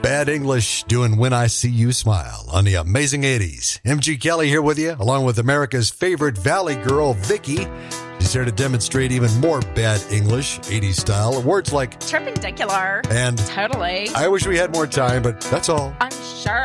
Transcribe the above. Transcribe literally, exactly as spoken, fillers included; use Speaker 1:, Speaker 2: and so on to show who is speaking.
Speaker 1: Bad English doing When I See You Smile on the Amazing eighties. M G Kelly here with you, along with America's favorite Valley girl, Vicky. She's here to demonstrate even more bad English, eighties style. Words like
Speaker 2: perpendicular.
Speaker 1: And
Speaker 2: totally.
Speaker 1: I wish we had more time, but that's all.
Speaker 2: I'm sure.